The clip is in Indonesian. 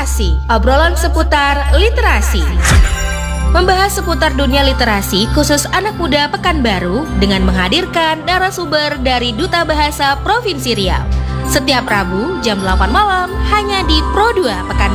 Literasi, obrolan seputar literasi. Membahas seputar dunia literasi khusus anak muda Pekanbaru dengan menghadirkan narasumber dari Duta Bahasa Provinsi Riau. Setiap Rabu jam 8 malam hanya di Pro 2 Pekanbaru.